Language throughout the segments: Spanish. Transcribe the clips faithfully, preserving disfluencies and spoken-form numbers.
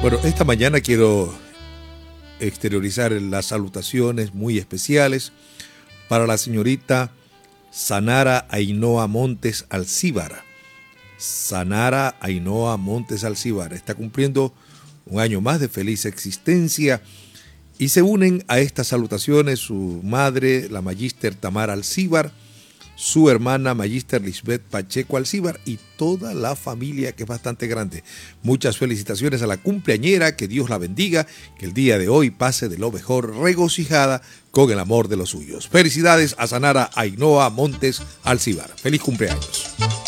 Bueno, esta mañana quiero exteriorizar las salutaciones muy especiales para la señorita Sanara Ainhoa Montes Alcíbar. Sanara Ainhoa Montes Alcíbar está cumpliendo un año más de feliz existencia y se unen a estas salutaciones su madre, la magíster Tamara Alcíbar, su hermana magíster Lisbeth Pacheco Alcíbar y toda la familia, que es bastante grande. Muchas felicitaciones a la cumpleañera, que Dios la bendiga, que el día de hoy pase de lo mejor, regocijada con el amor de los suyos. Felicidades a Sanara Ainhoa Montes Alcíbar. Feliz cumpleaños.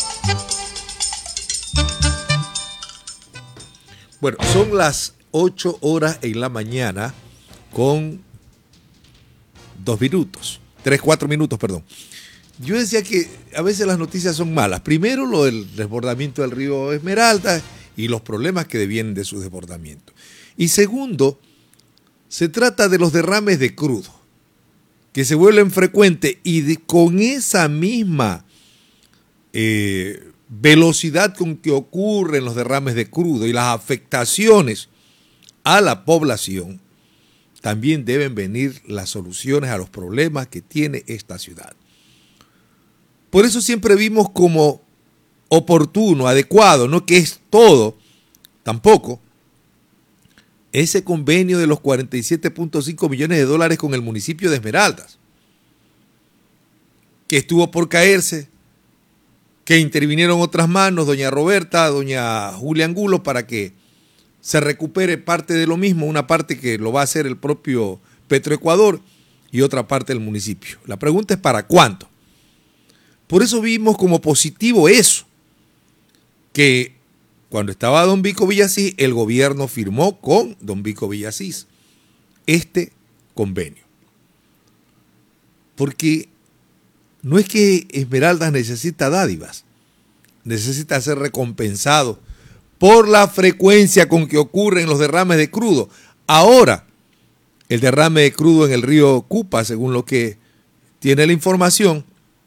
Bueno, son las ocho horas en la mañana con dos minutos, tres, cuatro minutos, perdón. Yo decía que a veces las noticias son malas. Primero, lo del desbordamiento del río Esmeralda y los problemas que devienen de su desbordamiento. Y segundo, se trata de los derrames de crudo, que se vuelven frecuentes y de, con esa misma eh, velocidad con que ocurren los derrames de crudo y las afectaciones a la población, también deben venir las soluciones a los problemas que tiene esta ciudad. Por eso siempre vimos como oportuno, adecuado, no que es todo, tampoco, ese convenio de los cuarenta y siete punto cinco millones de dólares con el municipio de Esmeraldas, que estuvo por caerse, que intervinieron otras manos, doña Roberta, doña Julia Angulo, para que se recupere parte de lo mismo, una parte que lo va a hacer el propio Petroecuador y otra parte del municipio. La pregunta es ¿para cuánto? Por eso vimos como positivo eso, que cuando estaba don Vico Villasís, el gobierno firmó con don Vico Villasís este convenio. Porque no es que Esmeraldas necesita dádivas, necesita ser recompensado por la frecuencia con que ocurren los derrames de crudo. Ahora, el derrame de crudo en el río Cupa, según lo que tiene la información,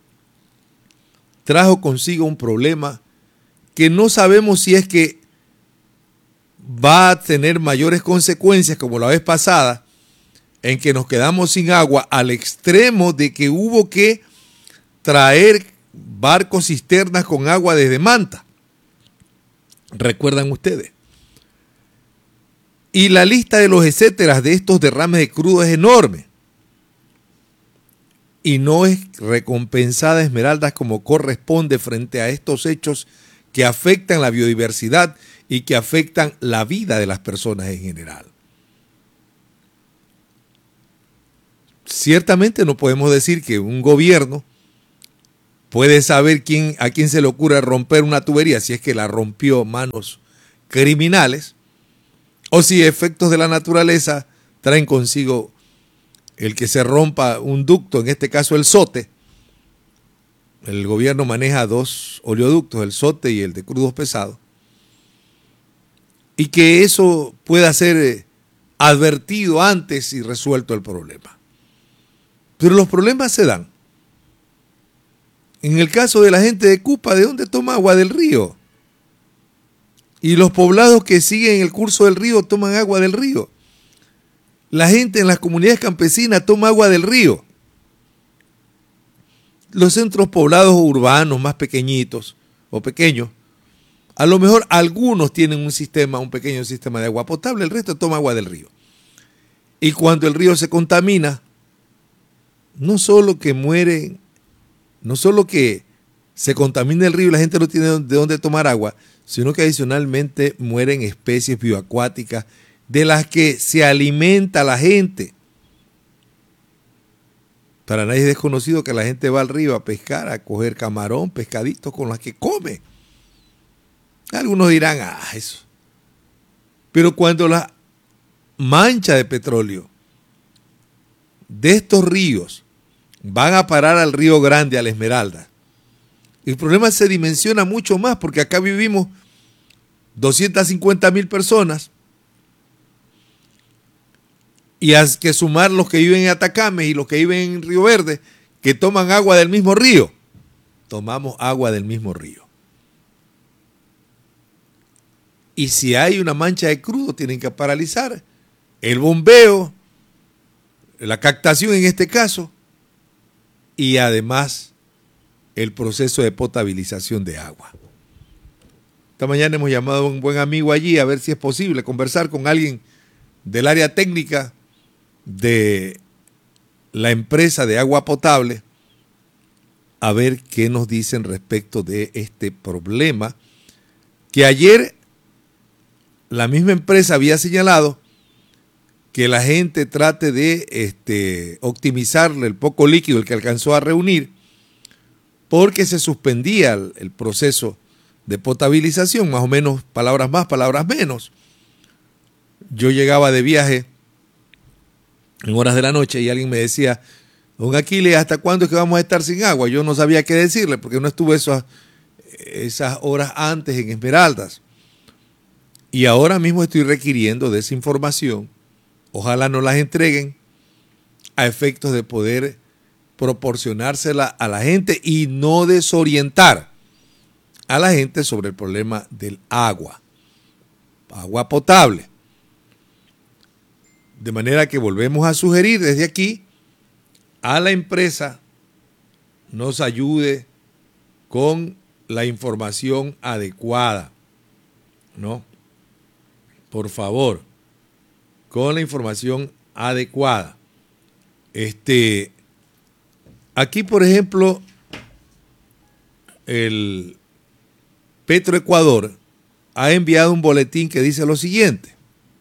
trajo consigo un problema que no sabemos si es que va a tener mayores consecuencias como la vez pasada, en que nos quedamos sin agua al extremo de que hubo que traer barcos cisternas con agua desde Manta. ¿Recuerdan ustedes? Y la lista de los etcéteras de estos derrames de crudo es enorme. Y no es recompensada Esmeraldas como corresponde frente a estos hechos que afectan la biodiversidad y que afectan la vida de las personas en general. Ciertamente no podemos decir que un gobierno puede saber quién, a quién se le ocurre romper una tubería, si es que la rompió manos criminales, o si efectos de la naturaleza traen consigo el que se rompa un ducto, en este caso el SOTE. El gobierno maneja dos oleoductos, el SOTE y el de crudos pesados, y que eso pueda ser advertido antes y resuelto el problema. Pero los problemas se dan. En el caso de la gente de Cupa, ¿de dónde toma agua? Del río. Y los poblados que siguen el curso del río toman agua del río. La gente en las comunidades campesinas toma agua del río. Los centros poblados urbanos más pequeñitos o pequeños, a lo mejor algunos tienen un sistema, un pequeño sistema de agua potable, el resto toma agua del río. Y cuando el río se contamina, no solo que mueren, no solo que se contamina el río y la gente no tiene de dónde tomar agua, sino que adicionalmente mueren especies bioacuáticas de las que se alimenta la gente. Para nadie es desconocido que la gente va al río a pescar, a coger camarón, pescaditos con las que come. Algunos dirán, ah, eso. Pero cuando la mancha de petróleo de estos ríos van a parar al Río Grande, a la Esmeralda, el problema se dimensiona mucho más, porque acá vivimos doscientas cincuenta mil personas, y hay que sumar los que viven en Atacame y los que viven en Río Verde, que toman agua del mismo río. Tomamos agua del mismo río. Y si hay una mancha de crudo, tienen que paralizar el bombeo, la captación en este caso, y además el proceso de potabilización de agua. Esta mañana hemos llamado a un buen amigo allí a ver si es posible conversar con alguien del área técnica de la empresa de agua potable, a ver qué nos dicen respecto de este problema, que ayer la misma empresa había señalado que la gente trate de este, optimizarle el poco líquido el que alcanzó a reunir, porque se suspendía el, el proceso de potabilización, más o menos, palabras más, palabras menos. Yo llegaba de viaje en horas de la noche y alguien me decía, don Aquiles, ¿hasta cuándo es que vamos a estar sin agua? Yo no sabía qué decirle porque no estuve esas, esas horas antes en Esmeraldas. Y ahora mismo estoy requiriendo de esa información. Ojalá nos las entreguen a efectos de poder proporcionársela a la gente y no desorientar a la gente sobre el problema del agua, agua potable. De manera que volvemos a sugerir desde aquí a la empresa nos ayude con la información adecuada, ¿no? Por favor, con la información adecuada. Este, aquí, por ejemplo, el Petroecuador ha enviado un boletín que dice lo siguiente.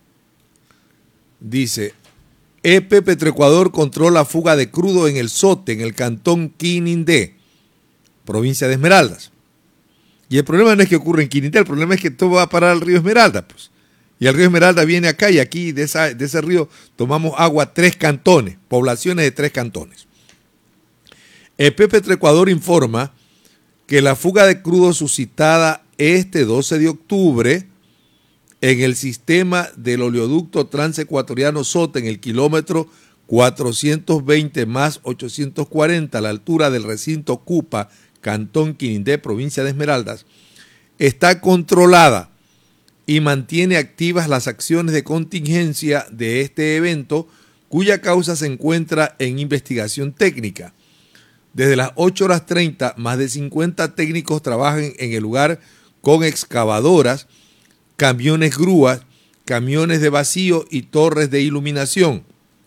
Dice, E P Petroecuador controla fuga de crudo en el Sote, en el cantón Quinindé, provincia de Esmeraldas. Y el problema no es que ocurre en Quinindé, el problema es que todo va a parar al río Esmeralda, pues. Y el río Esmeralda viene acá y aquí de, esa, de ese río tomamos agua tres cantones, poblaciones de tres cantones. E P Petroecuador informa que la fuga de crudo suscitada este doce de octubre en el sistema del oleoducto transecuatoriano Sote, en el kilómetro cuatrocientos veinte más ochocientos cuarenta a la altura del recinto Cupa, cantón Quinindé, provincia de Esmeraldas, está controlada y mantiene activas las acciones de contingencia de este evento, cuya causa se encuentra en investigación técnica. Desde las ocho horas treinta, más de cincuenta técnicos trabajan en el lugar con excavadoras, camiones grúas, camiones de vacío y torres de iluminación.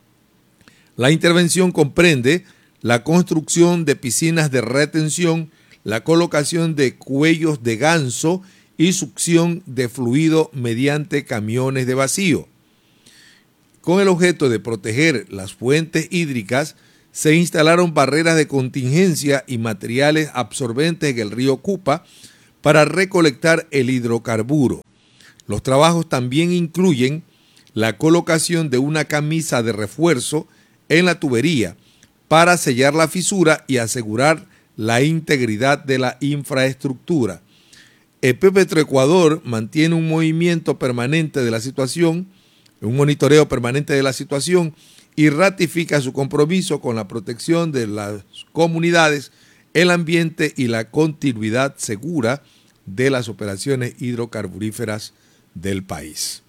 La intervención comprende la construcción de piscinas de retención, la colocación de cuellos de ganso y succión de fluido mediante camiones de vacío. Con el objeto de proteger las fuentes hídricas, se instalaron barreras de contingencia y materiales absorbentes en el río Cupa para recolectar el hidrocarburo. Los trabajos también incluyen la colocación de una camisa de refuerzo en la tubería para sellar la fisura y asegurar la integridad de la infraestructura. E P Petroecuador mantiene un movimiento permanente de la situación, un monitoreo permanente de la situación y ratifica su compromiso con la protección de las comunidades, el ambiente y la continuidad segura de las operaciones hidrocarburíferas del país.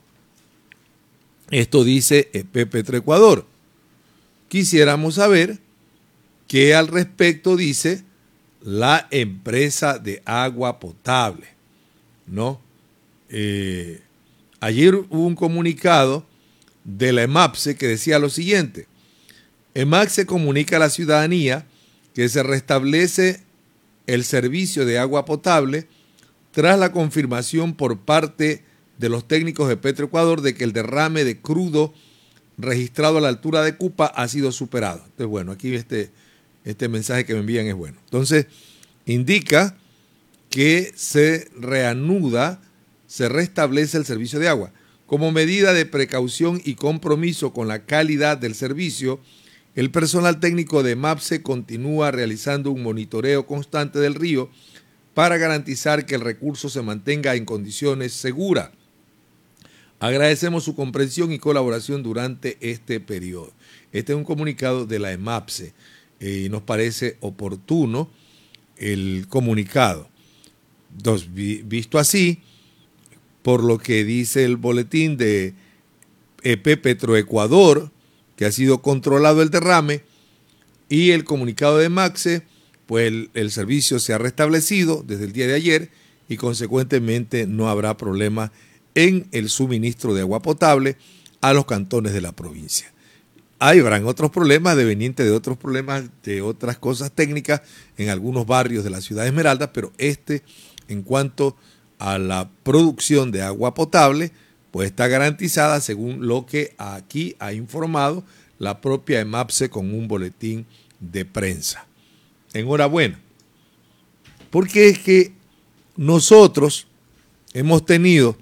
Esto dice E P Petroecuador. Quisiéramos saber qué al respecto dice la empresa de agua potable, ¿no? Eh, ayer hubo un comunicado de la EMAPSE que decía lo siguiente: EMAPSE comunica a la ciudadanía que se restablece el servicio de agua potable tras la confirmación por parte de los técnicos de Petroecuador de que el derrame de crudo registrado a la altura de Cupa ha sido superado. Entonces, bueno, aquí este, este mensaje que me envían es bueno. Entonces, indica que se reanuda, se restablece el servicio de agua. Como medida de precaución y compromiso con la calidad del servicio, el personal técnico de EMAPSE continúa realizando un monitoreo constante del río para garantizar que el recurso se mantenga en condiciones seguras. Agradecemos su comprensión y colaboración durante este periodo. Este es un comunicado de la EMAPSE eh, y nos parece oportuno el comunicado. Entonces, vi, visto así, por lo que dice el boletín de E P Petroecuador, que ha sido controlado el derrame, y el comunicado de MAXE, pues el, el servicio se ha restablecido desde el día de ayer y consecuentemente no habrá problema en el suministro de agua potable a los cantones de la provincia. Habrán otros problemas devenientes de otros problemas, de otras cosas técnicas en algunos barrios de la ciudad de Esmeralda, pero este, en cuanto a la producción de agua potable, pues está garantizada según lo que aquí ha informado la propia EMAPSE con un boletín de prensa. Enhorabuena, porque es que nosotros hemos tenido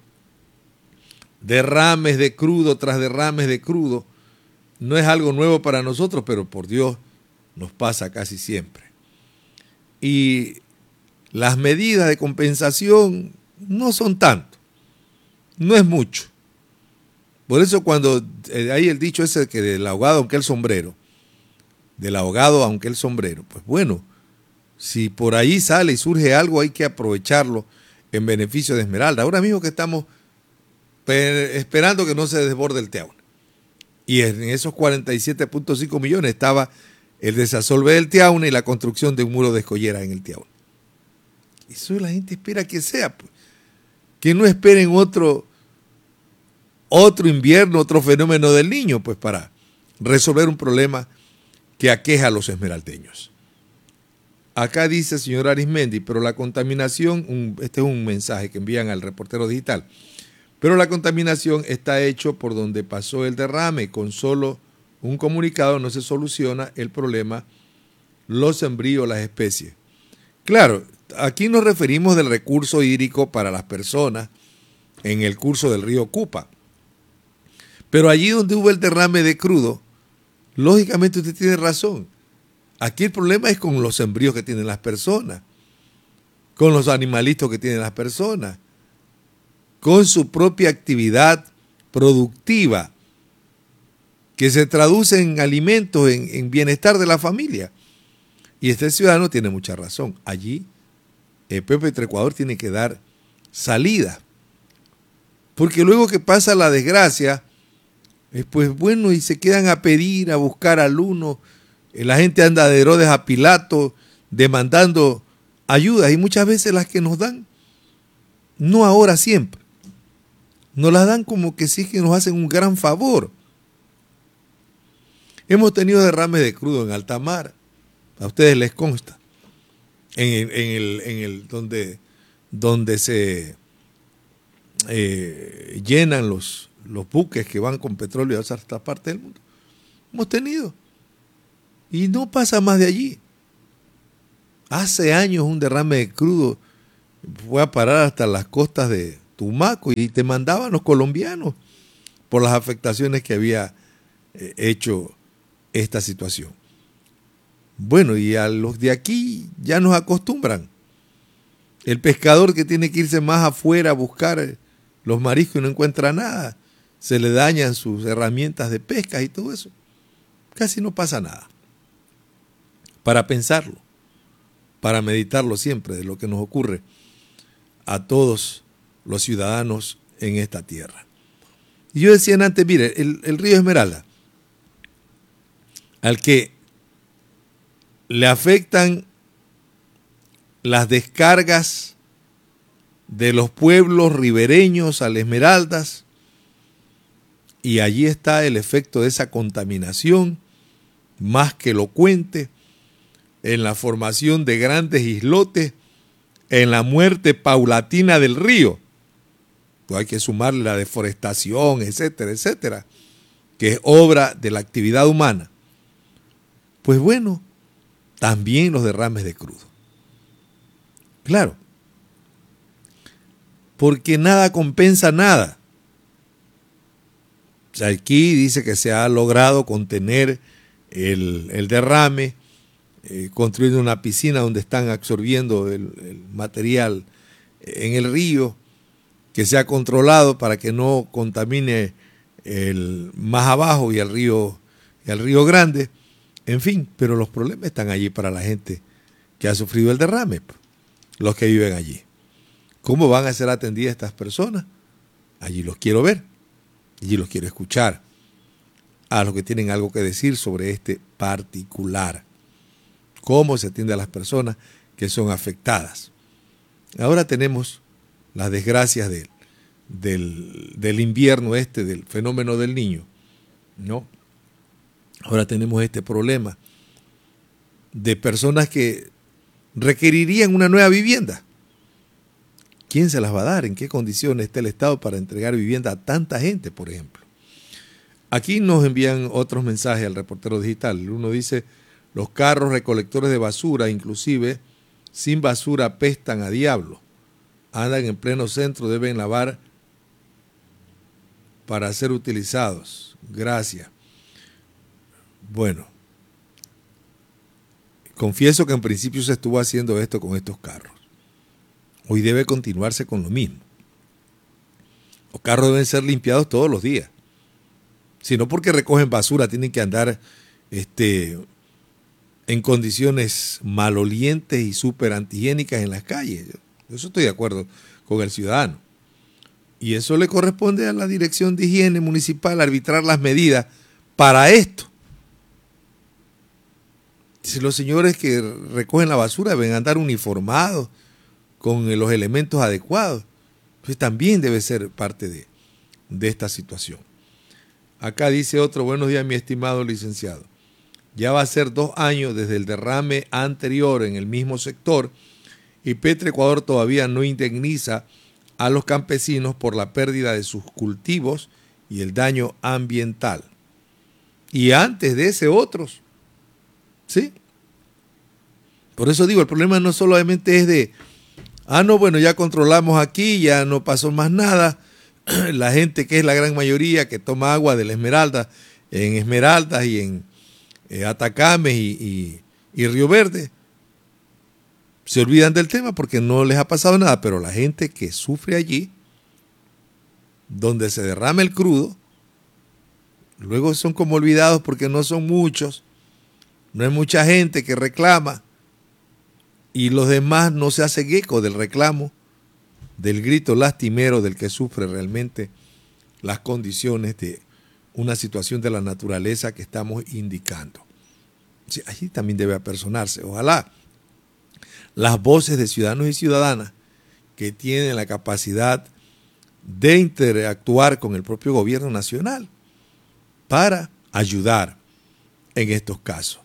derrames de crudo tras derrames de crudo. No es algo nuevo para nosotros, pero por Dios nos pasa casi siempre. Y las medidas de compensación no son tanto, no es mucho. Por eso cuando eh, hay el dicho ese que del ahogado aunque el sombrero, del ahogado aunque el sombrero, pues bueno, si por ahí sale y surge algo hay que aprovecharlo en beneficio de Esmeralda. Ahora mismo que estamos esperando que no se desborde el Tiauna. Y en esos cuarenta y siete punto cinco millones estaba el desasolve del Tiauna y la construcción de un muro de escollera en el Tiauna. Eso la gente espera que sea, pues. Que no esperen otro, otro invierno, otro fenómeno del Niño, pues para resolver un problema que aqueja a los esmeraldeños. Acá dice el señor Arismendi, pero la contaminación, un, este es un mensaje que envían al reportero digital, pero la contaminación está hecho por donde pasó el derrame. Con solo un comunicado no se soluciona el problema, los sembríos, las especies. Claro, aquí nos referimos del recurso hídrico para las personas en el curso del río Cupa. Pero allí donde hubo el derrame de crudo, lógicamente usted tiene razón. Aquí el problema es con los sembríos que tienen las personas, con los animalitos que tienen las personas, con su propia actividad productiva, que se traduce en alimentos, en, en bienestar de la familia. Y este ciudadano tiene mucha razón. Allí, el P P Petroecuador tiene que dar salida. Porque luego que pasa la desgracia, pues bueno, y se quedan a pedir, a buscar al uno. La gente anda de Herodes a Pilato demandando ayudas, y muchas veces las que nos dan, no ahora, siempre, nos las dan como que sí que nos hacen un gran favor. Hemos tenido derrames de crudo en alta mar, a ustedes les consta, en el, en el, en el donde, donde se eh, llenan los, los buques que van con petróleo a otras partes del mundo. Hemos tenido. Y no pasa más de allí. Hace años un derrame de crudo fue a parar hasta las costas de Tumaco y te mandaban los colombianos por las afectaciones que había eh, hecho esta situación. Bueno, y a los de aquí ya nos acostumbran. El pescador que tiene que irse más afuera a buscar los mariscos y no encuentra nada, se le dañan sus herramientas de pesca y todo eso. Casi no pasa nada. Para pensarlo, para meditarlo siempre de lo que nos ocurre a todos los ciudadanos en esta tierra. Y yo decía antes, mire, el, el río Esmeralda, al que le afectan las descargas de los pueblos ribereños al Esmeraldas, y allí está el efecto de esa contaminación más que elocuente en la formación de grandes islotes, en la muerte paulatina del río. Pues hay que sumarle la deforestación, etcétera, etcétera, que es obra de la actividad humana. Pues bueno, también los derrames de crudo. Claro, porque nada compensa nada. O sea, aquí dice que se ha logrado contener el, el derrame, eh, construyendo una piscina donde están absorbiendo el, el material en el río, que se ha controlado para que no contamine el más abajo y el río, y el río Grande. En fin, pero los problemas están allí para la gente que ha sufrido el derrame, los que viven allí. ¿Cómo van a ser atendidas estas personas? Allí los quiero ver, allí los quiero escuchar, a los que tienen algo que decir sobre este particular, cómo se atiende a las personas que son afectadas. Ahora tenemos las desgracias de, del, del invierno este, del fenómeno del Niño, ¿no? Ahora tenemos este problema de personas que requerirían una nueva vivienda. ¿Quién se las va a dar? ¿En qué condiciones está el Estado para entregar vivienda a tanta gente, por ejemplo? Aquí nos envían otros mensajes al reportero digital. Uno dice, los carros recolectores de basura, inclusive sin basura, apestan a diablo. Andan en pleno centro, deben lavar para ser utilizados. Gracias. Bueno, confieso que en principio se estuvo haciendo esto con estos carros. Hoy debe continuarse con lo mismo. Los carros deben ser limpiados todos los días. Si no porque recogen basura, tienen que andar este, en condiciones malolientes y súper antihigiénicas en las calles. Yo, eso estoy de acuerdo con el ciudadano. Y eso le corresponde a la Dirección de Higiene Municipal arbitrar las medidas para esto. Si los señores que recogen la basura deben andar uniformados con los elementos adecuados, pues también debe ser parte de, de esta situación. Acá dice otro, buenos días mi estimado licenciado. Ya va a ser dos años desde el derrame anterior en el mismo sector y Petroecuador todavía no indemniza a los campesinos por la pérdida de sus cultivos y el daño ambiental. Y antes de ese otros, ¿sí? Por eso digo, el problema no solamente es de, ah, no, bueno, ya controlamos aquí, ya no pasó más nada. La gente que es la gran mayoría que toma agua de la Esmeralda, en Esmeraldas y en eh, Atacames y, y, y Río Verde, se olvidan del tema porque no les ha pasado nada, pero la gente que sufre allí, donde se derrama el crudo, luego son como olvidados porque no son muchos, no hay mucha gente que reclama y los demás no se hacen eco del reclamo, del grito lastimero del que sufre realmente las condiciones de una situación de la naturaleza que estamos indicando. Sí, allí también debe apersonarse. Ojalá las voces de ciudadanos y ciudadanas que tienen la capacidad de interactuar con el propio gobierno nacional para ayudar en estos casos.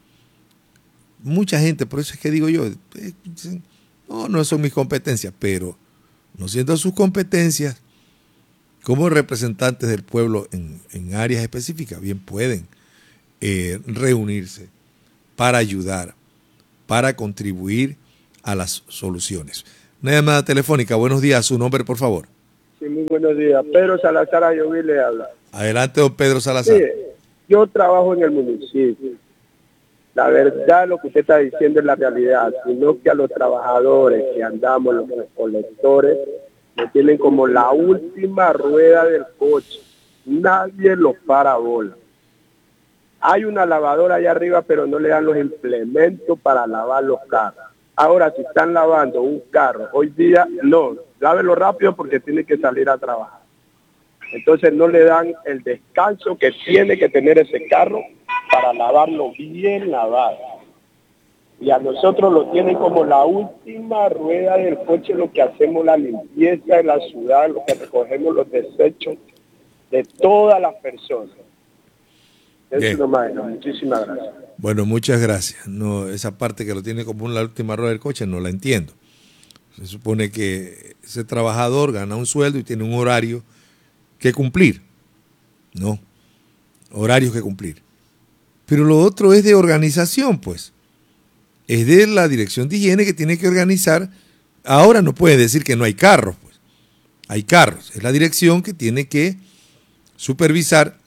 Mucha gente, por eso es que digo yo, eh, no, no son mis competencias, pero no siendo sus competencias, como representantes del pueblo en, en áreas específicas, bien pueden eh, reunirse para ayudar, para contribuir a las soluciones. Una llamada telefónica, buenos días, su nombre por favor. Sí, muy buenos días. Pedro Salazar Ayoví le habla. Adelante, don Pedro Salazar. Sí, yo trabajo en el municipio. La verdad, lo que usted está diciendo es la realidad, sino que a los trabajadores que andamos, los recolectores, nos tienen como la última rueda del coche. Nadie los para bola. Hay una lavadora allá arriba, pero no le dan los implementos para lavar los carros. Ahora, si están lavando un carro, hoy día, no, lávelo rápido porque tiene que salir a trabajar. Entonces no le dan el descanso que tiene que tener ese carro para lavarlo bien lavado. Y a nosotros lo tienen como la última rueda del coche, lo que hacemos la limpieza de la ciudad, lo que recogemos los desechos de todas las personas. Eso es lo más, no, muchísimas gracias. Bueno, muchas gracias. No, esa parte que lo tiene como la última rueda del coche no la entiendo. Se supone que ese trabajador gana un sueldo y tiene un horario que cumplir. No, horarios que cumplir. Pero lo otro es de organización, pues. Es de la Dirección de Higiene que tiene que organizar. Ahora no puede decir que no hay carros, pues. Hay carros. Es la dirección que tiene que supervisar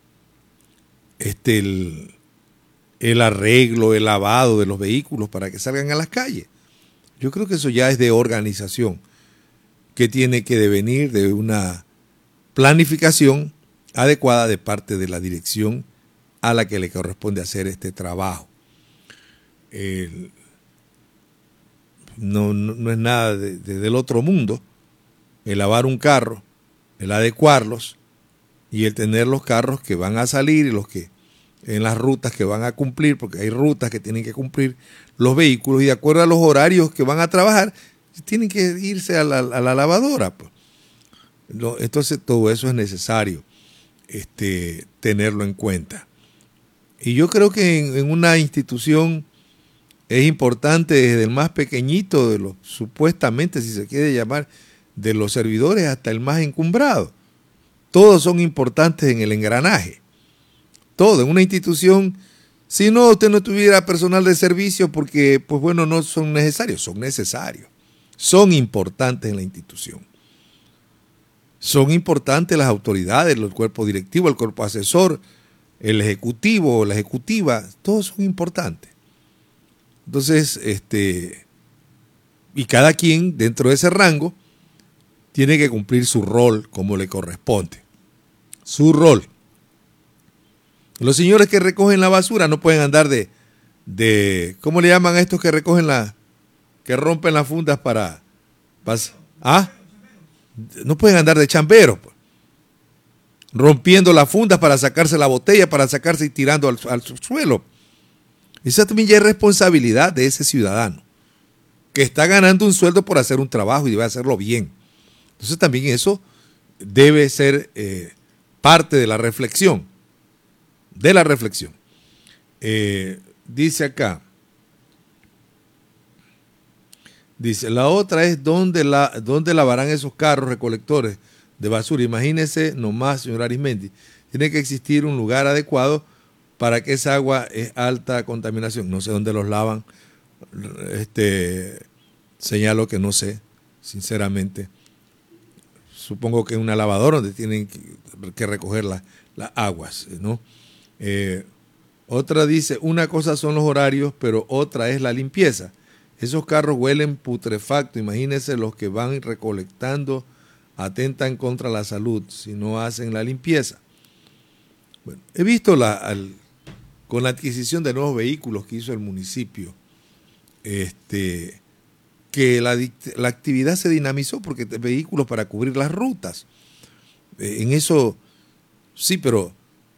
este, el, el arreglo, el lavado de los vehículos para que salgan a las calles. Yo creo que eso ya es de organización, que tiene que devenir de una planificación adecuada de parte de la dirección a la que le corresponde hacer este trabajo. El, no, no, no es nada de, de, del otro mundo el lavar un carro el adecuarlos y el tener los carros que van a salir y los que en las rutas que van a cumplir, porque hay rutas que tienen que cumplir los vehículos y de acuerdo a los horarios que van a trabajar, tienen que irse a la, a la lavadora. Pues. Entonces todo eso es necesario este, tenerlo en cuenta. Y yo creo que en, en una institución es importante desde el más pequeñito de los, supuestamente, si se quiere llamar, de los servidores hasta el más encumbrado. Todos son importantes en el engranaje. Todo, en una institución, si no, usted no tuviera personal de servicio porque, pues bueno, no son necesarios, son necesarios. Son importantes en la institución. Son importantes las autoridades, el cuerpo directivo, el cuerpo asesor, el ejecutivo, la ejecutiva, todos son importantes. Entonces, este, y cada quien dentro de ese rango tiene que cumplir su rol como le corresponde. Su rol. Los señores que recogen la basura no pueden andar de, de ¿cómo le llaman a estos que recogen la, que rompen las fundas para, para ¿ah? No pueden andar de chamberos, pues, rompiendo las fundas para sacarse la botella, para sacarse y tirando al, al suelo. Esa también ya es responsabilidad de ese ciudadano, que está ganando un sueldo por hacer un trabajo y debe hacerlo bien. Entonces también eso debe ser eh, parte de la reflexión, de la reflexión. Eh, dice acá, dice, la otra es dónde, la, dónde lavarán esos carros recolectores de basura. Imagínese nomás, señor Arismendi, tiene que existir un lugar adecuado para que esa agua es alta contaminación. No sé dónde los lavan, este, señalo que no sé, sinceramente. Supongo que es una lavadora donde tienen que recoger las la aguas, ¿no? Eh, otra dice, una cosa son los horarios, pero otra es la limpieza. Esos carros huelen putrefacto. Imagínense los que van recolectando, atentan contra la salud si no hacen la limpieza. Bueno, he visto la, al, con la adquisición de nuevos vehículos que hizo el municipio, este, que la, la actividad se dinamizó porque vehículos para cubrir las rutas. Eh, en eso, sí, pero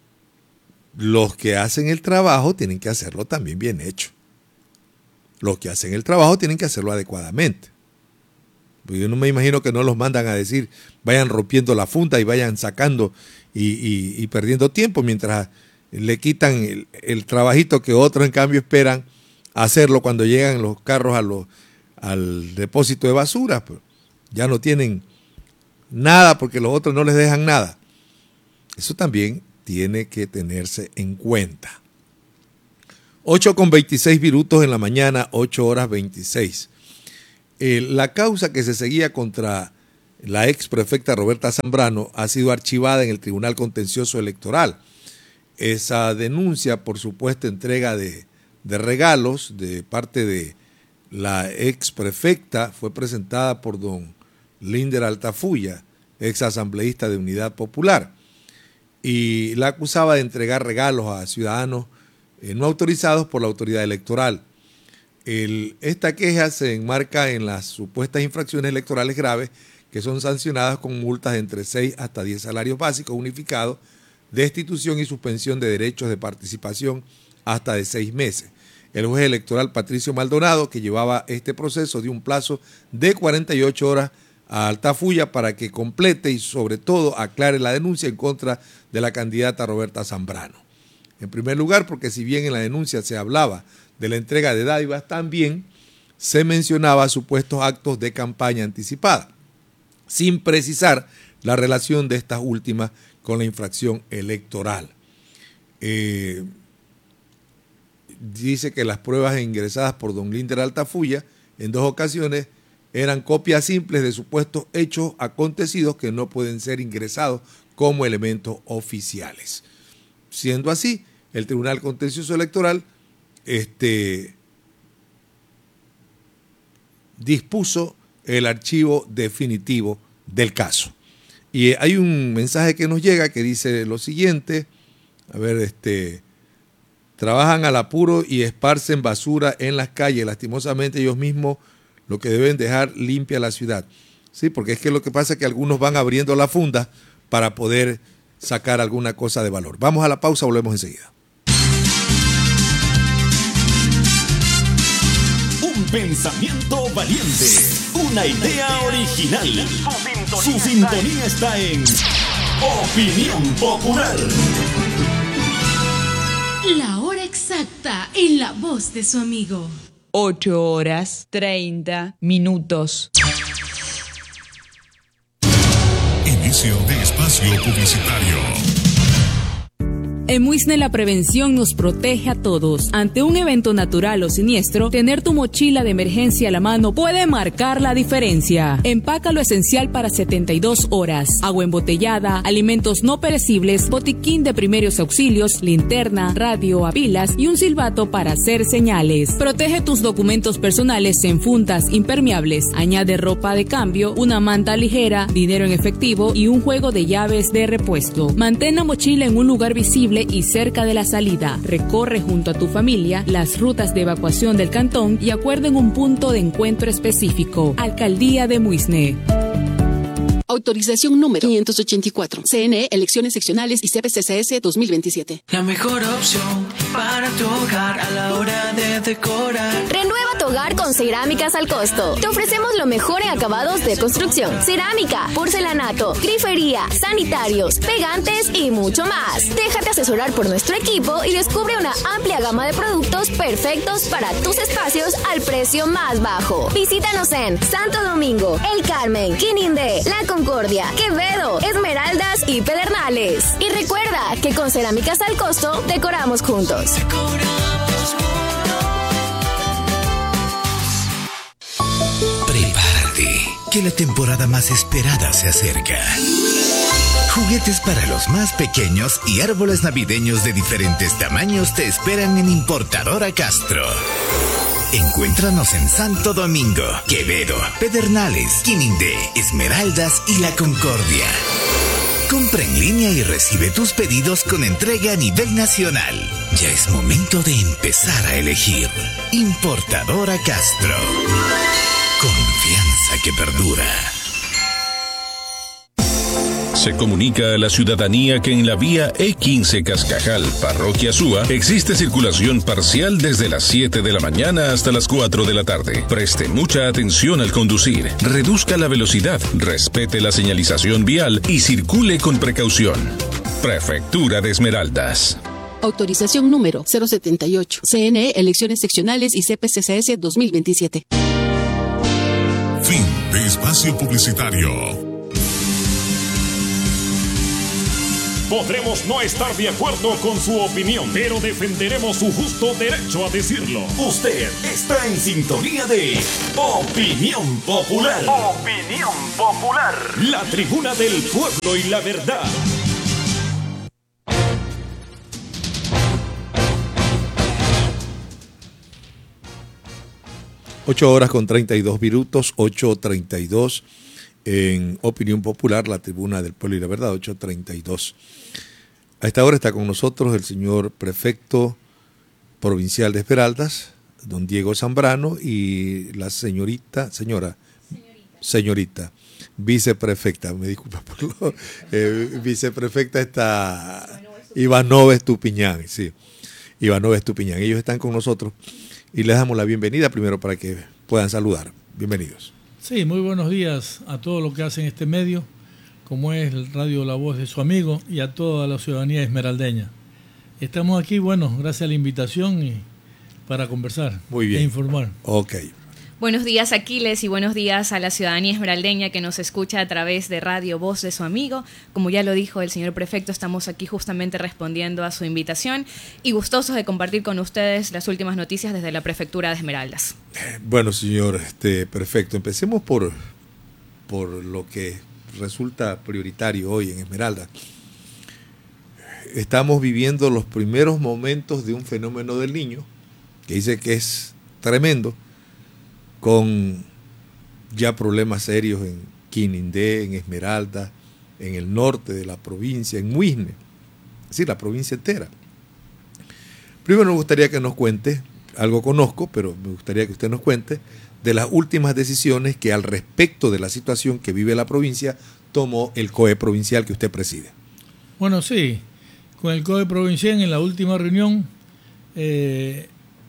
los que hacen el trabajo tienen que hacerlo también bien hecho. Los que hacen el trabajo tienen que hacerlo adecuadamente. Pues yo no me imagino que no los mandan a decir, vayan rompiendo la funda y vayan sacando y, y, y perdiendo tiempo mientras le quitan el, el trabajito que otros en cambio esperan hacerlo cuando llegan los carros a los, al depósito de basura. Pues ya no tienen nada porque los otros no les dejan nada. Eso también tiene que tenerse en cuenta. ocho con veintiséis minutos en la mañana, ocho horas veintiséis. Eh, la causa que se seguía contra la ex prefecta Roberta Zambrano ha sido archivada en el Tribunal Contencioso Electoral. Esa denuncia por supuesta entrega de, de regalos de parte de la ex prefecta fue presentada por don Linder Altafulla, ex asambleísta de Unidad Popular, y la acusaba de entregar regalos a ciudadanos eh, no autorizados por la autoridad electoral. El, esta queja se enmarca en las supuestas infracciones electorales graves que son sancionadas con multas de entre seis hasta diez salarios básicos unificados, destitución y suspensión de derechos de participación hasta de seis meses. El juez electoral Patricio Maldonado, que llevaba este proceso, dio un plazo de cuarenta y ocho horas a Altafulla para que complete y sobre todo aclare la denuncia en contra de la candidata Roberta Zambrano. En primer lugar, porque si bien en la denuncia se hablaba de la entrega de dádivas, también se mencionaba supuestos actos de campaña anticipada, sin precisar la relación de estas últimas con la infracción electoral. Eh, dice que las pruebas ingresadas por don Linder Altafulla en dos ocasiones eran copias simples de supuestos hechos acontecidos que no pueden ser ingresados como elementos oficiales. Siendo así, el Tribunal Contencioso Electoral este, dispuso el archivo definitivo del caso. Y hay un mensaje que nos llega que dice lo siguiente, a ver, este, trabajan al apuro y esparcen basura en las calles, lastimosamente ellos mismos lo que deben dejar limpia la ciudad. Sí, porque es que lo que pasa es que algunos van abriendo la funda para poder sacar alguna cosa de valor. Vamos a la pausa, volvemos enseguida. Un pensamiento valiente, una idea original. Su sintonía está en Opinión Popular. La hora exacta en la voz de su amigo. ocho horas treinta minutos. Inicio de espacio publicitario. En Muisne la prevención nos protege a todos. Ante un evento natural o siniestro, tener tu mochila de emergencia a la mano puede marcar la diferencia. Empaca lo esencial para setenta y dos horas. Agua embotellada, alimentos no perecibles, botiquín de primeros auxilios, linterna, radio a pilas y un silbato para hacer señales. Protege tus documentos personales en fundas impermeables. Añade ropa de cambio, una manta ligera, dinero en efectivo y un juego de llaves de repuesto. Mantén la mochila en un lugar visible y cerca de la salida. Recorre junto a tu familia las rutas de evacuación del cantón y acuerden un punto de encuentro específico. Alcaldía de Muisne. Autorización número quinientos ochenta y cuatro. C N E, elecciones seccionales y C P C C S dos mil veintisiete. La mejor opción para tu hogar a la hora de decorar. Renueva tu hogar con Cerámicas al Costo. Te ofrecemos lo mejor en acabados de construcción. Cerámica, porcelanato, grifería, sanitarios, pegantes y mucho más. Déjate asesorar por nuestro equipo y descubre una amplia gama de productos perfectos para tus espacios al precio más bajo. Visítanos en Santo Domingo, El Carmen, Quinindé, La Concordia, Quevedo, Esmeraldas y Pedernales. Y recuerda que con Cerámicas al Costo decoramos juntos. Prepárate, que la temporada más esperada se acerca. Juguetes para los más pequeños y árboles navideños de diferentes tamaños te esperan en Importadora Castro. Encuéntranos en Santo Domingo, Quevedo, Pedernales, Quinindé, Esmeraldas y La Concordia. Compra en línea y recibe tus pedidos con entrega a nivel nacional. Ya es momento de empezar a elegir. Importadora Castro. Confianza que perdura. Se comunica a la ciudadanía que en la vía E quince Cascajal, Parroquia Súa, existe circulación parcial desde las siete de la mañana hasta las cuatro de la tarde. Preste mucha atención al conducir, reduzca la velocidad, respete la señalización vial y circule con precaución. Prefectura de Esmeraldas. Autorización número cero setenta y ocho. C N E, elecciones seccionales y C P C C S dos mil veintisiete. Fin de espacio publicitario. Podremos no estar de acuerdo con su opinión, pero defenderemos su justo derecho a decirlo. Usted está en sintonía de Opinión Popular. Opinión Popular. La tribuna del pueblo y la verdad. Ocho horas con treinta y dos minutos, ocho treinta y dos en Opinión Popular, la tribuna del pueblo y la verdad, ocho treinta y dos. A esta hora está con nosotros el señor prefecto provincial de Esmeraldas, don Diego Zambrano, y la señorita, señora, señorita, señorita viceprefecta, me disculpa por lo, eh, viceprefecta está Ivanova Estupiñán, sí, Ivanova Estupiñán. Ellos están con nosotros y les damos la bienvenida primero para que puedan saludar. Bienvenidos. Sí, muy buenos días a todo lo que hacen este medio, como es el Radio La Voz de su amigo, y a toda la ciudadanía esmeraldeña. Estamos aquí, bueno, gracias a la invitación y para conversar Muy bien. e informar. Ok. Buenos días, Aquiles, y buenos días a la ciudadanía esmeraldeña que nos escucha a través de Radio Voz de su amigo. Como ya lo dijo el señor prefecto, estamos aquí justamente respondiendo a su invitación y gustosos de compartir con ustedes las últimas noticias desde la Prefectura de Esmeraldas. Bueno, señor este, prefecto, empecemos por, por lo que resulta prioritario hoy en Esmeraldas. Estamos viviendo los primeros momentos de un fenómeno del Niño, que dice que es tremendo, con ya problemas serios en Quinindé, en Esmeraldas, en el norte de la provincia, en Muisne, es decir, la provincia entera. Primero nos gustaría que nos cuente algo conozco, pero me gustaría que usted nos cuente de las últimas decisiones que al respecto de la situación que vive la provincia tomó el C O E provincial que usted preside. Bueno, sí, con el C O E provincial en la última reunión, eh,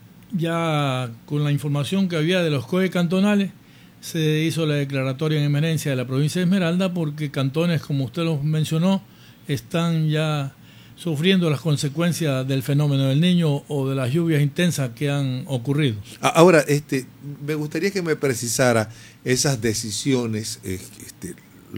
ya con la información que había de los C O E cantonales, se hizo la declaratoria en emergencia de la provincia de Esmeralda porque cantones, como usted lo mencionó, están ya sufriendo las consecuencias del fenómeno del Niño o de las lluvias intensas que han ocurrido. Ahora, este, me gustaría que me precisara esas decisiones, este,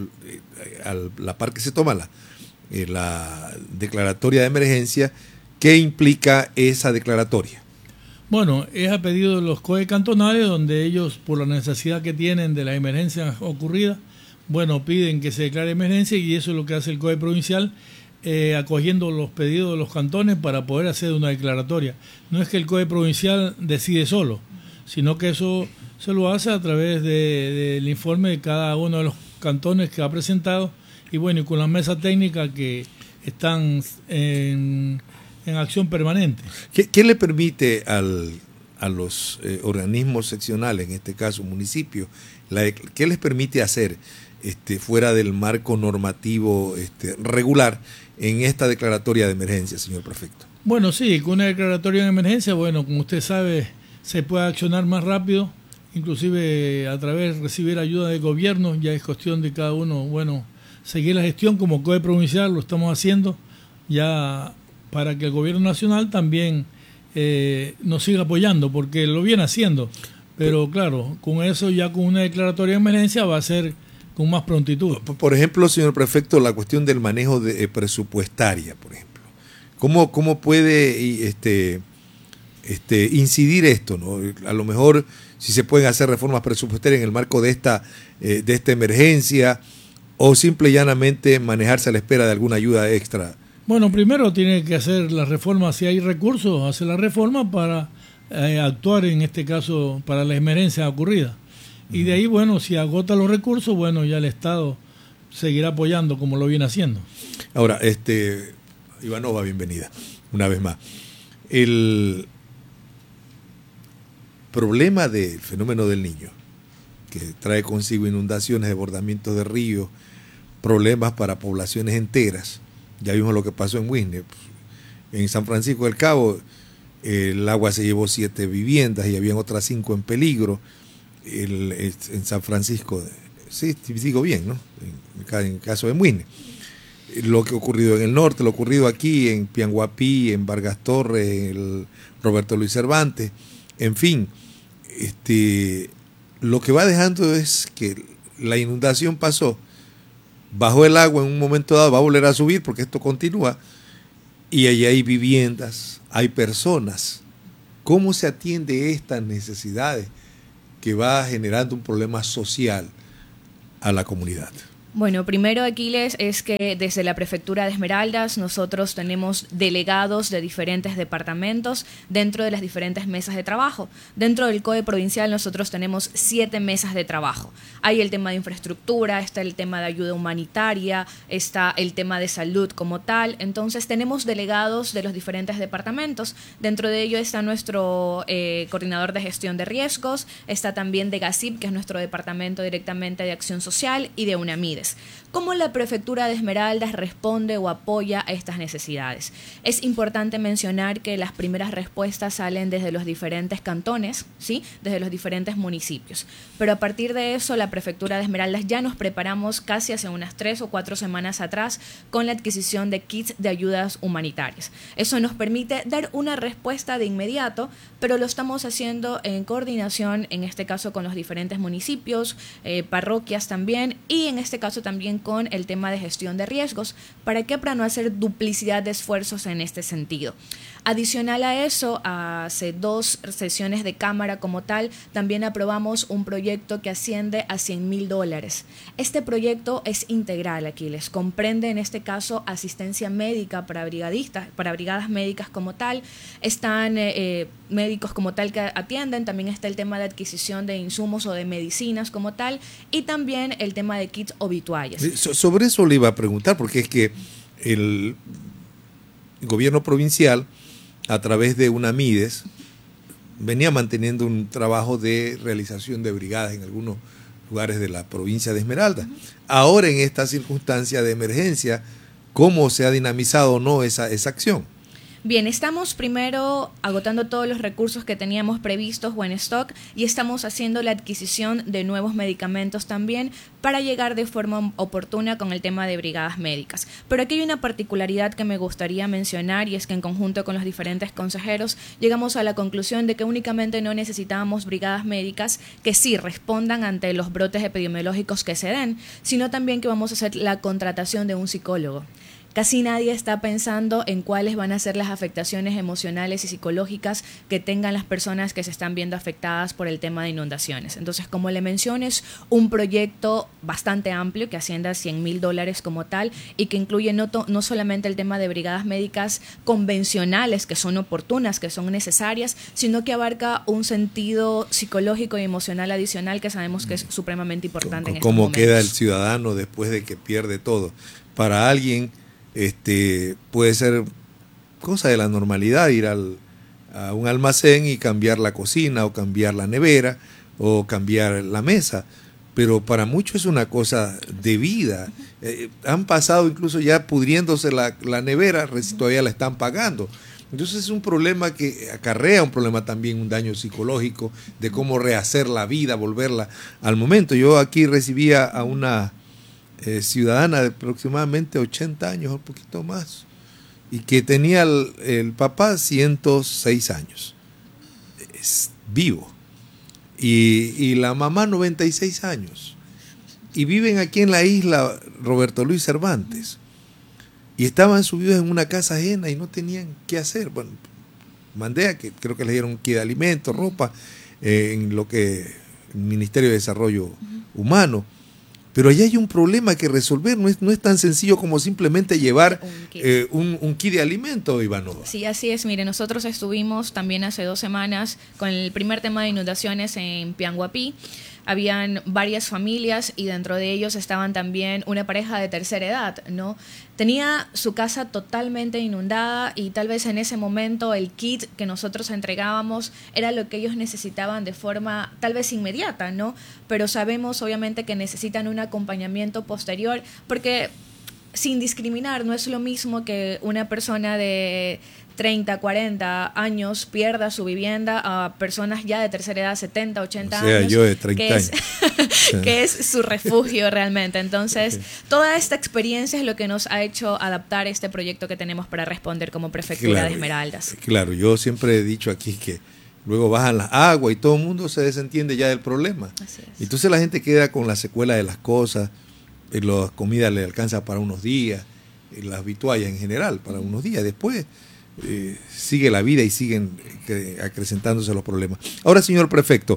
a la par que se toma la, la declaratoria de emergencia, ¿qué implica esa declaratoria? Bueno, es a pedido de los C O E cantonales, donde ellos, por la necesidad que tienen de la emergencia ocurrida, bueno, piden que se declare emergencia y eso es lo que hace el C O E provincial, eh, acogiendo los pedidos de los cantones para poder hacer una declaratoria. No es que el C O E provincial decide solo, sino que eso se lo hace a través de, del informe de cada uno de los cantones que ha presentado y bueno, y con la mesa técnica que están en, en acción permanente. ¿Qué, qué le permite al, a los eh, organismos seccionales, en este caso municipios, la, qué les permite hacer este, fuera del marco normativo este, regular en esta declaratoria de emergencia, señor prefecto? Bueno, sí, con una declaratoria de emergencia, bueno, como usted sabe, se puede accionar más rápido, inclusive a través de recibir ayuda del gobierno, ya es cuestión de cada uno, bueno, seguir la gestión como C O E provincial, lo estamos haciendo, ya para que el gobierno nacional también eh, nos siga apoyando, porque lo viene haciendo, pero claro, con eso ya con una declaratoria de emergencia va a ser con más prontitud. Por ejemplo, señor prefecto, la cuestión del manejo de, eh, presupuestaria, por ejemplo. ¿Cómo, cómo puede este, este, incidir esto, ¿no? A lo mejor si se pueden hacer reformas presupuestarias en el marco de esta, eh, de esta emergencia o simple y llanamente manejarse a la espera de alguna ayuda extra. Bueno, primero tiene que hacer la reforma, si hay recursos, hacer la reforma para eh, actuar en este caso para la emergencia ocurrida. Y de ahí, bueno, si agota los recursos, bueno, ya el Estado seguirá apoyando como lo viene haciendo. Ahora, este, Ivanova, bienvenida, una vez más. El problema del fenómeno del Niño, que trae consigo inundaciones, desbordamientos de ríos, problemas para poblaciones enteras. Ya vimos lo que pasó en Huisne. En San Francisco del Cabo, el agua se llevó siete viviendas y habían otras cinco en peligro. El, en San Francisco, sí, digo bien, ¿no? En, en el caso de Huisne. Lo que ha ocurrido en el norte, lo ocurrido aquí en Pianguapí, en Vargas Torres, el Roberto Luis Cervantes, en fin, este, lo que va dejando es que la inundación pasó, bajó el agua en un momento dado, va a volver a subir porque esto continúa, y allí hay viviendas, hay personas. ¿Cómo se atiende estas necesidades que va generando un problema social a la comunidad? Bueno, primero, Aquiles, es que desde la Prefectura de Esmeraldas nosotros tenemos delegados de diferentes departamentos dentro de las diferentes mesas de trabajo. Dentro del C O E provincial nosotros tenemos siete mesas de trabajo. Hay el tema de infraestructura, está el tema de ayuda humanitaria, está el tema de salud como tal. Entonces tenemos delegados de los diferentes departamentos. Dentro de ello está nuestro eh, coordinador de gestión de riesgos, está también de GACIP, que es nuestro departamento directamente de acción social, y de UNAMIDES. ¿Cómo la Prefectura de Esmeraldas responde o apoya a estas necesidades? Es importante mencionar que las primeras respuestas salen desde los diferentes cantones, ¿sí? Desde los diferentes municipios. Pero a partir de eso, la Prefectura de Esmeraldas ya nos preparamos casi hace unas tres o cuatro semanas atrás con la adquisición de kits de ayudas humanitarias. Eso nos permite dar una respuesta de inmediato, pero lo estamos haciendo en coordinación, en este caso con los diferentes municipios, eh, parroquias también, y en este caso también con el tema de gestión de riesgos. ¿Para qué? Para no hacer duplicidad de esfuerzos en este sentido. Adicional a eso, hace dos sesiones de Cámara como tal, también aprobamos un proyecto que asciende a cien mil dólares. Este proyecto es integral, Aquiles. Comprende en este caso asistencia médica para brigadistas, para brigadas médicas como tal. Están eh, médicos como tal que atienden. También está el tema de adquisición de insumos o de medicinas como tal. Y también el tema de kits obituarios. Sobre eso le iba a preguntar, porque es que el gobierno provincial, a través de UNAMIDES, venía manteniendo un trabajo de realización de brigadas en algunos lugares de la provincia de Esmeraldas. Ahora, en esta circunstancia de emergencia, ¿cómo se ha dinamizado o no esa, esa acción? Bien, estamos primero agotando todos los recursos que teníamos previstos o en stock y estamos haciendo la adquisición de nuevos medicamentos también para llegar de forma oportuna con el tema de brigadas médicas. Pero aquí hay una particularidad que me gustaría mencionar y es que en conjunto con los diferentes consejeros llegamos a la conclusión de que únicamente no necesitábamos brigadas médicas que sí respondan ante los brotes epidemiológicos que se den, sino también que vamos a hacer la contratación de un psicólogo. Casi nadie está pensando en cuáles van a ser las afectaciones emocionales y psicológicas que tengan las personas que se están viendo afectadas por el tema de inundaciones. Entonces, como le mencioné, es un proyecto bastante amplio que asciende a cien mil dólares como tal y que incluye no, to- no solamente el tema de brigadas médicas convencionales que son oportunas, que son necesarias, sino que abarca un sentido psicológico y emocional adicional que sabemos que es supremamente importante en estos ¿Cómo momentos. queda el ciudadano después de que pierde todo? Para alguien este puede ser cosa de la normalidad ir al, a un almacén y cambiar la cocina o cambiar la nevera o cambiar la mesa, pero para muchos es una cosa de vida. Eh, han pasado incluso ya pudriéndose la, la nevera, todavía la están pagando. Entonces es un problema que acarrea un problema también, un daño psicológico de cómo rehacer la vida, volverla al momento. Yo aquí recibía a una Eh, ciudadana de aproximadamente ochenta años, un poquito más, y que tenía el, el papá ciento seis años, es vivo, y, y la mamá noventa y seis años, y viven aquí en la isla Roberto Luis Cervantes, y estaban subidos en una casa ajena y no tenían qué hacer. Bueno, mandé a que creo que les dieron un kit de alimentos, ropa, eh, en lo que el Ministerio de Desarrollo Humano. Pero allá hay un problema que resolver, no es, no es tan sencillo como simplemente llevar un kit, eh, un, un kit de alimento, Ivanova. Sí, así es. Mire, nosotros estuvimos también hace dos semanas con el primer tema de inundaciones en Pianguapí. Habían varias familias y dentro de ellos estaban también una pareja de tercera edad, ¿no? Tenía su casa totalmente inundada y tal vez en ese momento el kit que nosotros entregábamos era lo que ellos necesitaban de forma tal vez inmediata, ¿no? Pero sabemos obviamente que necesitan un acompañamiento posterior porque sin discriminar no es lo mismo que una persona de treinta, cuarenta años pierda su vivienda a personas ya de tercera edad, setenta, ochenta o sea, años. yo de treinta que es, años. que es su refugio realmente. Entonces, okay. Toda esta experiencia es lo que nos ha hecho adaptar este proyecto que tenemos para responder como Prefectura claro, de Esmeraldas. Claro, yo siempre he dicho aquí que luego bajan las aguas y todo el mundo se desentiende ya del problema. Así es. Entonces la gente queda con la secuela de las cosas, y la comida le alcanza para unos días, y las vituallas en general para unos días. Después Eh, sigue la vida y siguen eh, acrecentándose los problemas. Ahora, señor prefecto,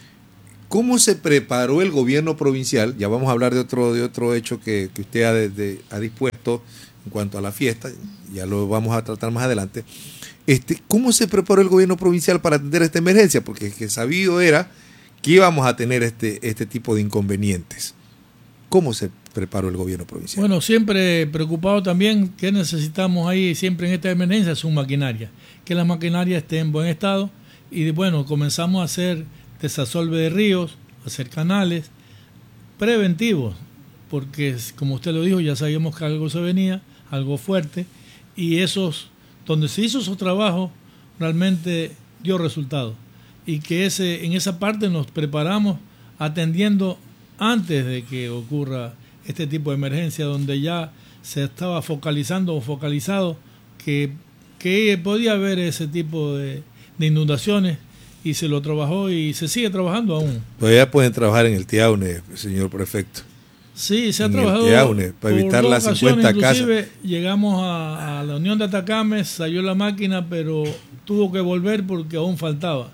¿cómo se preparó el gobierno provincial? Ya vamos a hablar de otro, de otro hecho que, que usted ha, de, de, ha dispuesto en cuanto a la fiesta, ya lo vamos a tratar más adelante. Este, ¿Cómo se preparó el gobierno provincial para atender esta emergencia? Porque que sabido era que íbamos a tener este, este tipo de inconvenientes. ¿Cómo se preparó el gobierno provincial? Bueno, siempre preocupado también, ¿qué necesitamos ahí siempre en esta emergencia? Su maquinaria, que la maquinaria esté en buen estado y bueno, comenzamos a hacer desasolve de ríos, hacer canales preventivos, porque como usted lo dijo, ya sabíamos que algo se venía, algo fuerte, y esos, donde se hizo su trabajo, realmente dio resultado, y que ese en esa parte nos preparamos atendiendo antes de que ocurra este tipo de emergencia, donde ya se estaba focalizando o focalizado que, que podía haber ese tipo de, de inundaciones, y se lo trabajó y se sigue trabajando aún. Todavía pueden trabajar en el Tiaune, señor prefecto. Sí, se ha en trabajado el Tiaune, para evitar las cincuenta casas. Llegamos a, a la Unión de Atacames, salió la máquina, pero tuvo que volver porque aún faltaba.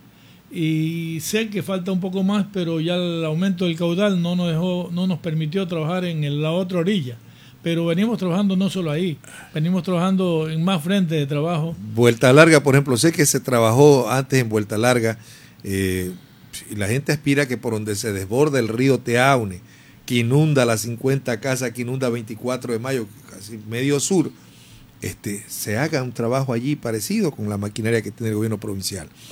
Y sé que falta un poco más, pero ya el aumento del caudal no nos dejó, no nos permitió trabajar en la otra orilla. Pero venimos trabajando no solo ahí, venimos trabajando en más frentes de trabajo. Vuelta Larga, por ejemplo, sé que se trabajó antes en Vuelta Larga, eh, y la gente aspira que por donde se desborda el río Teaune, que inunda las cincuenta casas, que inunda veinticuatro de mayo, casi medio sur, este, se haga un trabajo allí parecido con la maquinaria que tiene el gobierno provincial.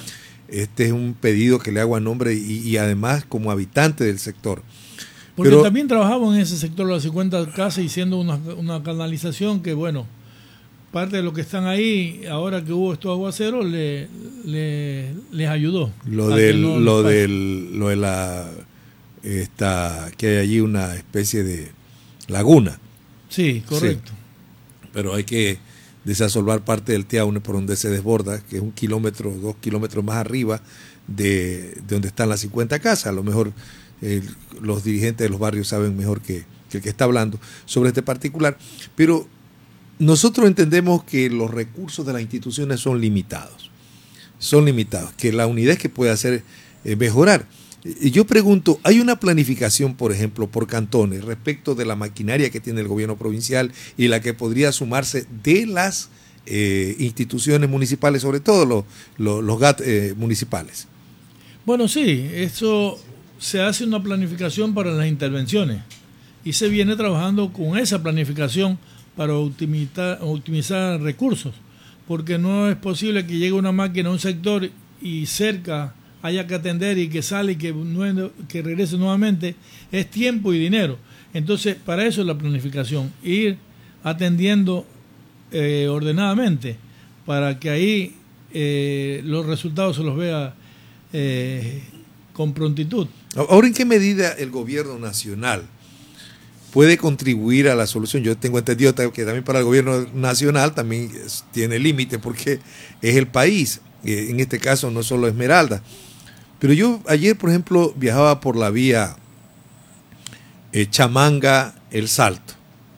este es un pedido que le hago a nombre y, y además como habitante del sector. Porque Pero, también trabajamos en ese sector de las cincuenta casas haciendo una, una canalización que, bueno, parte de lo que están ahí, ahora que hubo estos aguaceros, le, le, les ayudó. Lo del, no lo del, lo de la, esta, que hay allí una especie de laguna. Sí, correcto. Sí. Pero hay que desasolvar parte del Tiaune por donde se desborda, que es un kilómetro, dos kilómetros más arriba de, de donde están las cincuenta casas. A lo mejor eh, los dirigentes de los barrios saben mejor que, que el que está hablando sobre este particular. Pero nosotros entendemos que los recursos de las instituciones son limitados, son limitados, que la unidad que puede hacer es mejorar. Y yo pregunto, ¿hay una planificación, por ejemplo, por cantones respecto de la maquinaria que tiene el gobierno provincial y la que podría sumarse de las eh, instituciones municipales, sobre todo los, los, los G A T eh, municipales? Bueno, sí, eso se hace una planificación para las intervenciones y se viene trabajando con esa planificación para optimizar, optimizar recursos, porque no es posible que llegue una máquina a un sector y cerca haya que atender y que sale y que, que regrese nuevamente, es tiempo y dinero. Entonces, para eso es la planificación, ir atendiendo eh, ordenadamente, para que ahí eh, los resultados se los vea eh, con prontitud. Ahora, ¿en qué medida el gobierno nacional puede contribuir a la solución? Yo tengo entendido que también para el gobierno nacional también tiene límite porque es el país, en este caso no solo Esmeralda. Pero yo ayer, por ejemplo, viajaba por la vía eh, Chamanga, El Salto.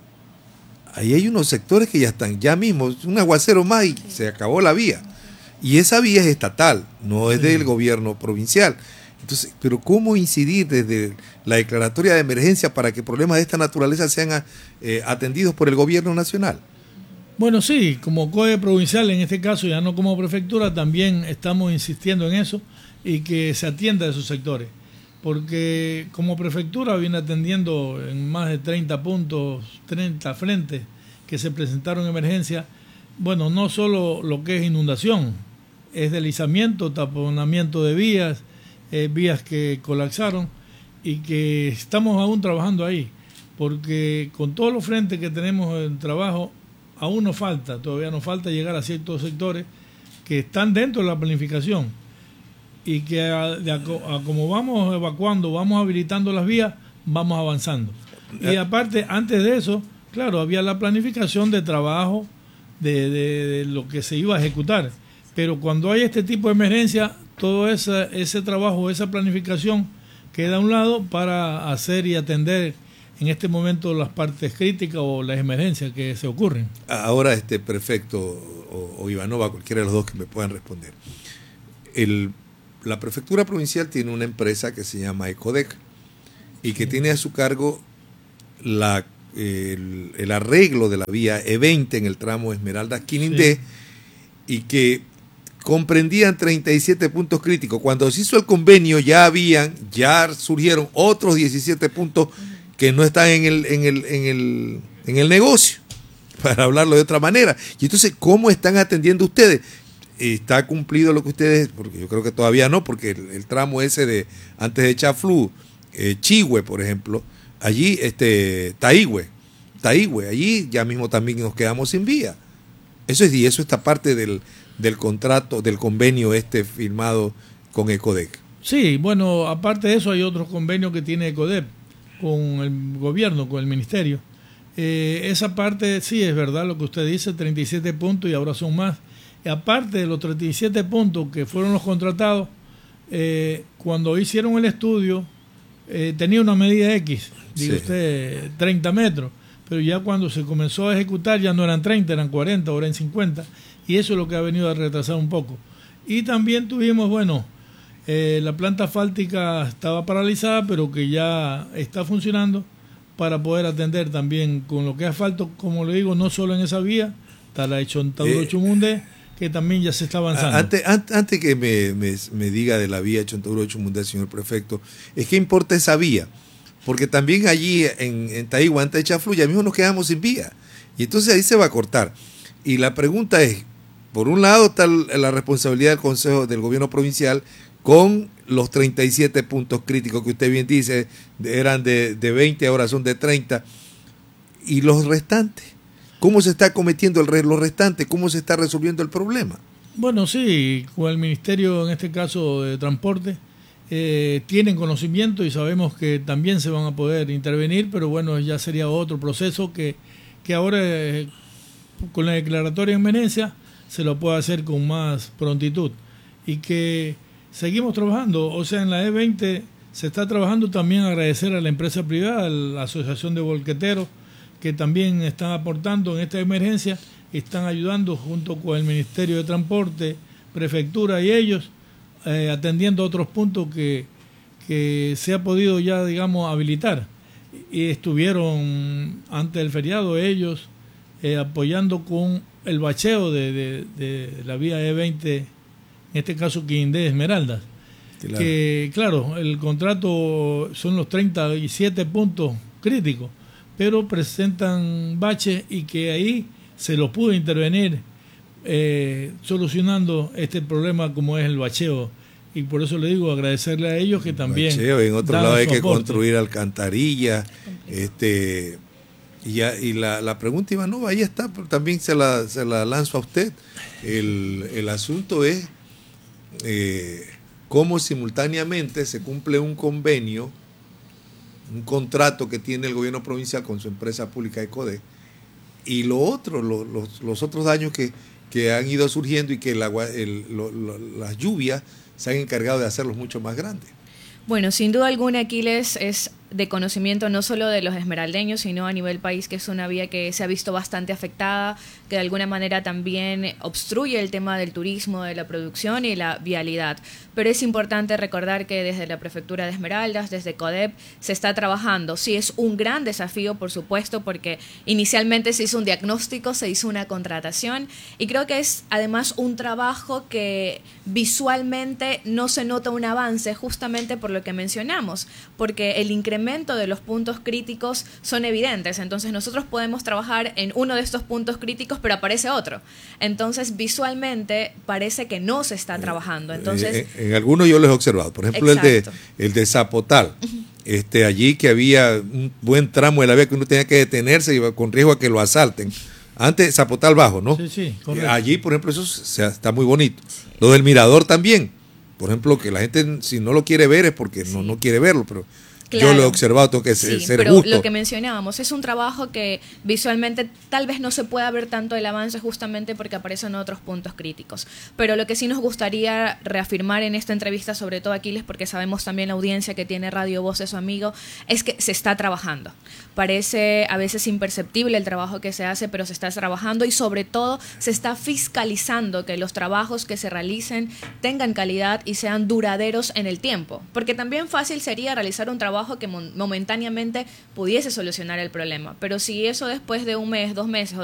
Ahí hay unos sectores que ya están, ya mismo, un aguacero más y se acabó la vía. Y esa vía es estatal, no es del gobierno provincial. Entonces, pero ¿cómo incidir desde la declaratoria de emergencia para que problemas de esta naturaleza sean eh, atendidos por el gobierno nacional? Bueno, sí, como C O E provincial, en este caso, ya no como prefectura, también estamos insistiendo en eso y que se atienda a esos sectores. Porque como prefectura viene atendiendo en más de treinta puntos, treinta frentes que se presentaron en emergencia. Bueno, no solo lo que es inundación, es deslizamiento, taponamiento de vías, eh, vías que colapsaron y que estamos aún trabajando ahí. Porque con todos los frentes que tenemos en trabajo, aún nos falta, todavía nos falta llegar a ciertos sectores que están dentro de la planificación y que a, de a, a como vamos evacuando, vamos habilitando las vías, vamos avanzando. Y aparte, antes de eso, claro, había la planificación de trabajo de, de, de lo que se iba a ejecutar. Pero cuando hay este tipo de emergencia, todo ese, ese trabajo, esa planificación queda a un lado para hacer y atender en este momento las partes críticas o las emergencias que se ocurren. Ahora, este prefecto o, o Ivanova, cualquiera de los dos que me puedan responder. El, la prefectura provincial tiene una empresa que se llama Ecodec y que sí. tiene a su cargo la, el, el arreglo de la vía E veinte en el tramo Esmeralda-Quinindé sí. y que comprendían treinta y siete puntos críticos. Cuando se hizo el convenio ya habían, ya surgieron otros diecisiete puntos que no están en el, en el, en el, en el negocio, para hablarlo de otra manera. Y entonces, ¿cómo están atendiendo ustedes? ¿Está cumplido lo que ustedes? Porque yo creo que todavía no, porque el, el tramo ese de antes de Chaflú, eh, Chihue, por ejemplo, allí, este, Taihue, Taihue, allí ya mismo también nos quedamos sin vía. Eso es, y eso está parte del, del contrato, del convenio este firmado con Ecodec. Sí, bueno, aparte de eso hay otros convenios que tiene Ecodec con el gobierno, con el ministerio. Eh, esa parte sí es verdad lo que usted dice, treinta y siete puntos y ahora son más. Y aparte de los treinta y siete puntos que fueron los contratados, eh, cuando hicieron el estudio, eh, tenía una medida X, dice sí. usted, treinta metros, pero ya cuando se comenzó a ejecutar ya no eran treinta, eran cuarenta, ahora en cincuenta, y eso es lo que ha venido a retrasar un poco. Y también tuvimos, bueno, eh, la planta asfáltica estaba paralizada, pero que ya está funcionando para poder atender también con lo que es asfalto, como le digo, no solo en esa vía, está la Chontaduro Chumundé, que también ya se está avanzando. Antes, antes, antes que me, me, me diga de la vía Chontaduro Chumundé, señor prefecto, es que importa esa vía, porque también allí en, en Taihue, antes de Chaflú, ya mismo nos quedamos sin vía, y entonces ahí se va a cortar. Y la pregunta es, por un lado está la responsabilidad del Consejo del Gobierno Provincial con los treinta y siete puntos críticos que usted bien dice, eran de, de veinte, ahora son de treinta, y los restantes. ¿Cómo se está cometiendo el re, los restantes? ¿Cómo se está resolviendo el problema? Bueno, sí, con el Ministerio, en este caso de Transporte, eh, tienen conocimiento y sabemos que también se van a poder intervenir, pero bueno, ya sería otro proceso que, que ahora eh, con la declaratoria de emergencia se lo puede hacer con más prontitud y que seguimos trabajando. O sea, en la E veinte se está trabajando también. Agradecer a la empresa privada, a la Asociación de Volqueteros, que también están aportando en esta emergencia, están ayudando junto con el Ministerio de Transporte, Prefectura y ellos, eh, atendiendo otros puntos que, que se ha podido ya, digamos, habilitar. Y estuvieron antes del feriado ellos eh, apoyando con el bacheo de, de, de la vía E veinte, en este caso Quindé Esmeraldas. Claro. Que claro, el contrato son los treinta y siete puntos críticos, pero presentan baches y que ahí se los pudo intervenir eh, solucionando este problema como es el bacheo. Y por eso le digo, agradecerle a ellos que también... Bacheo, en otro lado hay que aporte. construir alcantarillas. Este, y ya, y la, la pregunta, Ivanova, ahí está, pero también se la, se la lanzo a usted. El, el asunto es eh, cómo simultáneamente se cumple un convenio, un contrato que tiene el gobierno provincial con su empresa pública ECODE, y lo otro, lo, los, los otros daños que, que han ido surgiendo y que el agua, el, lo, lo, las lluvias se han encargado de hacerlos mucho más grandes. Bueno, sin duda alguna, Aquiles, es de conocimiento no solo de los esmeraldeños, sino a nivel país, que es una vía que se ha visto bastante afectada, que de alguna manera también obstruye el tema del turismo, de la producción y la vialidad. Pero es importante recordar que desde la Prefectura de Esmeraldas, desde CODEP, se está trabajando. Sí, es un gran desafío, por supuesto, porque inicialmente se hizo un diagnóstico, se hizo una contratación, y creo que es además un trabajo que visualmente no se nota un avance, justamente por lo que mencionamos, porque el incremento de los puntos críticos son evidentes. Entonces nosotros podemos trabajar en uno de estos puntos críticos, pero aparece otro. Entonces visualmente parece que no se está trabajando. Entonces en, en algunos yo los he observado, por ejemplo el de, el de Zapotal, uh-huh. este, allí que había un buen tramo de la vía que uno tenía que detenerse y con riesgo a que lo asalten. Antes Zapotal Bajo, ¿no? Sí, sí, correcto. Allí, por ejemplo, eso se, está muy bonito. Lo del mirador también, por ejemplo, que la gente si no lo quiere ver es porque sí. no, no quiere verlo, pero claro. Yo lo he observado, tengo que ser, sí, ser pero justo. Lo que mencionábamos es un trabajo que visualmente tal vez no se pueda ver tanto el avance, justamente porque aparecen otros puntos críticos. Pero lo que sí nos gustaría reafirmar en esta entrevista, sobre todo Aquiles, porque sabemos también la audiencia que tiene Radio Voz de su amigo, es que se está trabajando. Parece a veces imperceptible el trabajo que se hace, pero se está trabajando y sobre todo se está fiscalizando que los trabajos que se realicen tengan calidad y sean duraderos en el tiempo. Porque también fácil sería realizar un trabajo que momentáneamente pudiese solucionar el problema, pero si eso después de un mes, dos meses